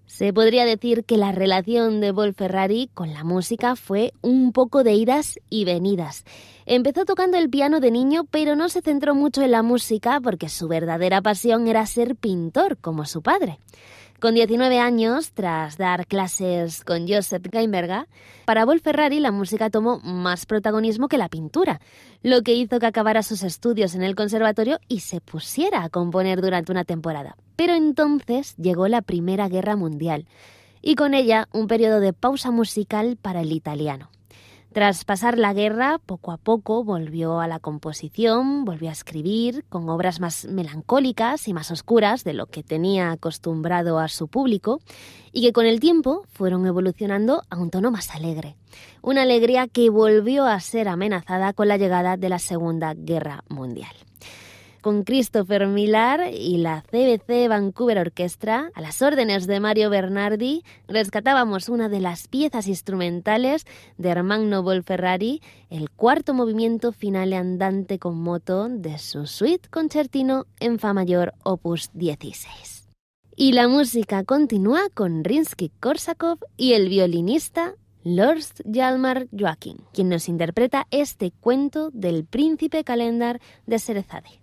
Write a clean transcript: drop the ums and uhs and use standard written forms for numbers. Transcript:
Se podría decir que la relación de Wolf Ferrari con la música fue un poco de idas y venidas. Empezó tocando el piano de niño, pero no se centró mucho en la música porque su verdadera pasión era ser pintor, como su padre. Con 19 años, tras dar clases con Joseph Guimberga, para Wolf Ferrari la música tomó más protagonismo que la pintura, lo que hizo que acabara sus estudios en el conservatorio y se pusiera a componer durante una temporada. Pero entonces llegó la Primera Guerra Mundial y con ella un periodo de pausa musical para el italiano. Tras pasar la guerra, poco a poco volvió a la composición, volvió a escribir con obras más melancólicas y más oscuras de lo que tenía acostumbrado a su público y que con el tiempo fueron evolucionando a un tono más alegre. Una alegría que volvió a ser amenazada con la llegada de la Segunda Guerra Mundial. Con Christopher Millar y la CBC Vancouver Orchestra, a las órdenes de Mario Bernardi, rescatábamos una de las piezas instrumentales de Ermanno Wolf Ferrari, el cuarto movimiento finale andante con moto de su suite concertino en fa mayor opus 16. Y la música continúa con Rimsky-Korsakov y el violinista Lars Hjalmar Joachim, quien nos interpreta este cuento del príncipe Calendar de Cerezade.